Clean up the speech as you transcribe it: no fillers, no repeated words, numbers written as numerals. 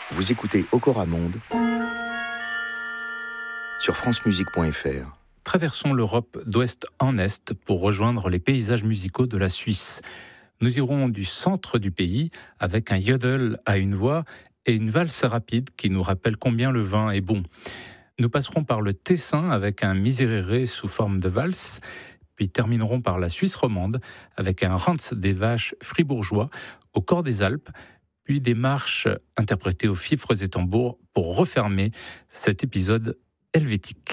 Vous écoutez Okora Monde sur francemusique.fr. Traversons l'Europe d'ouest en est pour rejoindre les paysages musicaux de la Suisse. Nous irons du centre du pays avec un yodel à une voix et une valse rapide qui nous rappelle combien le vin est bon. Nous passerons par le Tessin avec un miserere sous forme de valse, puis terminerons par la Suisse romande avec un Rantz des vaches fribourgeois au corps des Alpes, puis des marches interprétées aux fifres et tambours pour refermer cet épisode helvétique.